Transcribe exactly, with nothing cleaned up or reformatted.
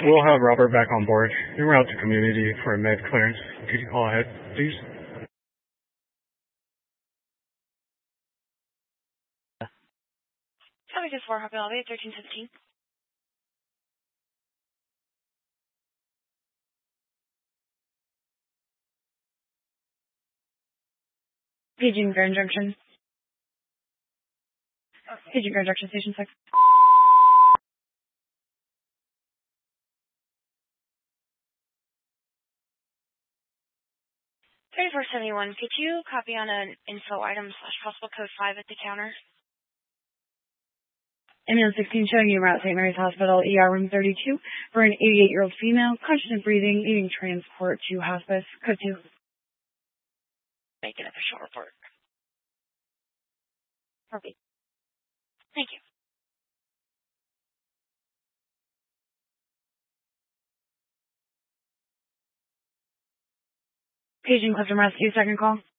We'll have Robert back on board. En route to community for a med clearance. Could you call ahead, please? Probably just four Hoppy Lobby, thirteen fifteen. Paging Grand Junction. Paging Grand Junction Station six. thirty-four seventy-one, could you copy on an info item slash possible code five at the counter? Ambulance sixteen showing you route Saint Mary's Hospital, E R room thirty-two, for an eighty-eight-year-old female, conscious and breathing, needing transport to hospice. Code two. Make an official report. Perfect. Thank you. Paging Clifton Rescue, second call.